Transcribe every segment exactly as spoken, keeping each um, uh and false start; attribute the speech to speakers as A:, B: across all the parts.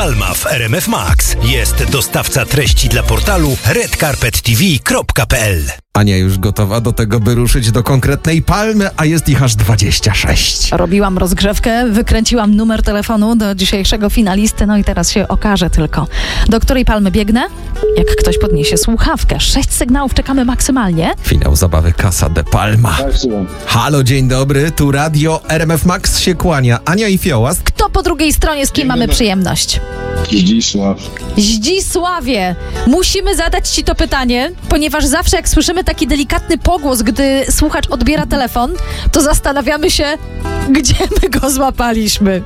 A: Palma w R M F Max. Jest dostawca treści dla portalu red carpet t v kropka p l.
B: Ania już gotowa do tego, by ruszyć do konkretnej palmy, a jest ich aż dwadzieścia sześć.
C: Robiłam rozgrzewkę, wykręciłam numer telefonu do dzisiejszego finalisty, no i teraz się okaże tylko, do której palmy biegnę, jak ktoś podniesie słuchawkę. Sześć sygnałów czekamy maksymalnie.
B: Finał zabawy Casa de Palma. Halo, dzień dobry, tu radio R M F Max się kłania. Ania i Fiołas.
C: Kto po drugiej stronie, z kim mamy przyjemność?
D: Zdzisław.
C: Zdzisławie, musimy zadać ci to pytanie, ponieważ zawsze jak słyszymy taki delikatny pogłos, gdy słuchacz odbiera telefon, to zastanawiamy się, gdzie my go złapaliśmy.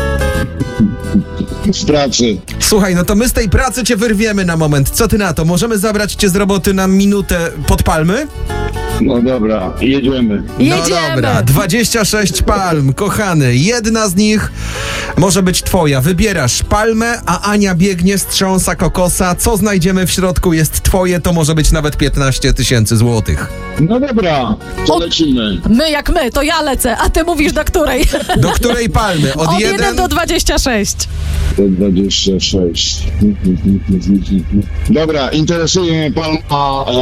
D: Z pracy.
B: Słuchaj, no to my z tej pracy cię wyrwiemy na moment. Co ty na to? Możemy zabrać cię z roboty na minutę pod palmy?
D: No dobra, jedziemy.
C: Jedziemy.
B: No dobra, dwadzieścia sześć palm, kochany. Jedna z nich może być twoja. Wybierasz palmę, a Ania biegnie, strząsa kokosa. Co znajdziemy w środku jest twoje, to może być nawet piętnaście tysięcy złotych.
D: No dobra, to
C: Od-
D: lecimy.
C: My jak my, to ja lecę, a ty mówisz do której?
B: Do której palmy? Od,
C: Od
B: jeden
C: jeden do dwadzieścia sześć.
D: To dwadzieścia sześć. Dobra, interesuje mnie palma e,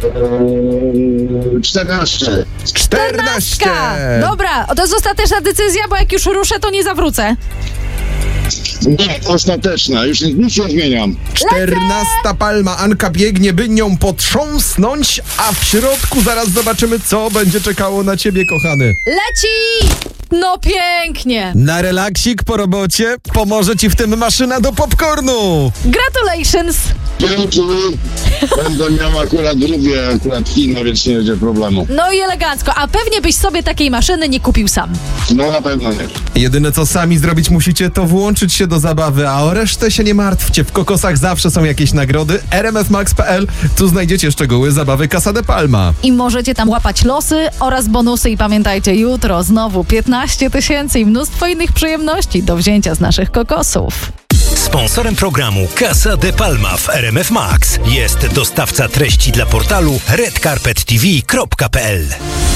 D: e, czternaście.
B: czternaście.
C: Dobra, to jest ostateczna decyzja, bo jak już ruszę, to nie zawrócę.
D: Nie, ostateczna, już nic nie zmieniam.
B: czternasta palma. Anka biegnie, by nią potrząsnąć, a w środku zaraz zobaczymy, co będzie czekało na ciebie, kochany.
C: Leci! No pięknie!
B: Na relaksik po robocie pomoże ci w tym maszyna do popcornu.
C: Gratulations!
D: Dzięki. Będę miał akurat drugie, akurat kino, więc nie będzie problemu.
C: No i elegancko, a pewnie byś sobie takiej maszyny nie kupił sam.
D: No na pewno nie.
B: Jedyne co sami zrobić musicie, to włączyć się do zabawy, a o resztę się nie martwcie. W kokosach zawsze są jakieś nagrody. r m f max kropka p l. Tu znajdziecie szczegóły zabawy Casa de Palma.
C: I możecie tam łapać losy oraz bonusy i pamiętajcie, jutro znowu piętnaście tysięcy i mnóstwo innych przyjemności do wzięcia z naszych kokosów.
A: Sponsorem programu Casa de Palma w R M F Max jest dostawca treści dla portalu red carpet t v kropka p l.